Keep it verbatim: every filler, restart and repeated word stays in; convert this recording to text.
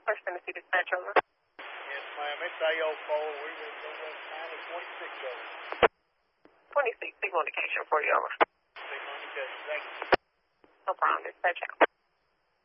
First Tennessee Dispatch, over. Yes, ma'am. It's A O four. We will go west nine twenty-six, over. twenty-six, signal indication for you, over. Signal indication. Thank you. No problem, dispatch out.